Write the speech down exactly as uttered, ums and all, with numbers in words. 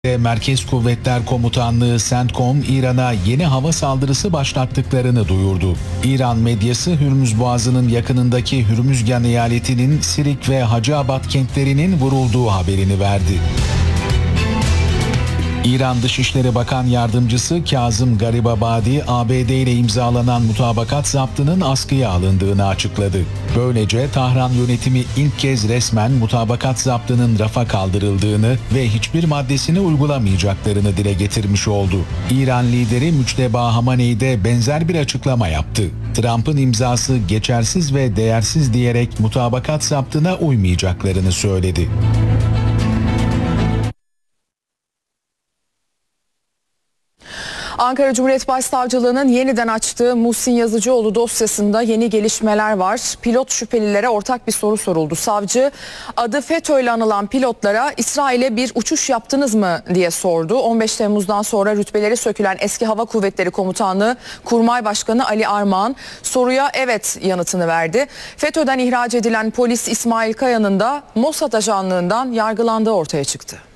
Merkez Kuvvetler Komutanlığı CENTCOM, İran'a yeni hava saldırısı başlattıklarını duyurdu. İran medyası Hürmüz Boğazı'nın yakınındaki Hürmüzgan eyaletinin Sirik ve Hacıabad kentlerinin vurulduğu haberini verdi. İran Dışişleri Bakan Yardımcısı Kazım Garibabadi, A B D ile imzalanan mutabakat zaptının askıya alındığını açıkladı. Böylece Tahran yönetimi ilk kez resmen mutabakat zaptının rafa kaldırıldığını ve hiçbir maddesini uygulamayacaklarını dile getirmiş oldu. İran lideri Müçteba Hamaney de benzer bir açıklama yaptı. Trump'ın imzası geçersiz ve değersiz diyerek mutabakat zaptına uymayacaklarını söyledi. Ankara Cumhuriyet Başsavcılığı'nın yeniden açtığı Muhsin Yazıcıoğlu dosyasında yeni gelişmeler var. Pilot şüphelilere ortak bir soru soruldu. Savcı, adı FETÖ ile anılan pilotlara İsrail'e bir uçuş yaptınız mı diye sordu. on beş Temmuz'dan sonra rütbeleri sökülen Eski Hava Kuvvetleri Komutanlığı Kurmay Başkanı Ali Armağan soruya evet yanıtını verdi. FETÖ'den ihraç edilen polis İsmail Kaya'nın da Mossad ajanlığından yargılandığı ortaya çıktı.